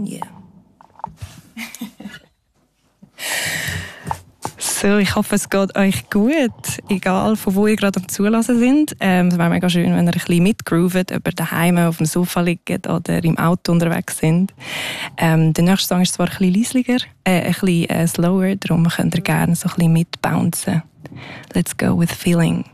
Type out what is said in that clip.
Yeah. So, ich hoffe, es geht euch gut, egal von wo ihr gerade am Zulassen sind. Es wäre mega schön, wenn ihr ein bisschen mitgroovet, ob ihr daheim auf dem Sofa liegt oder im Auto unterwegs sind. Der nächste Song ist zwar ein bisschen leislicher, ein bisschen slower, darum könnt ihr gerne so ein bisschen mitbouncen. Let's go with feeling.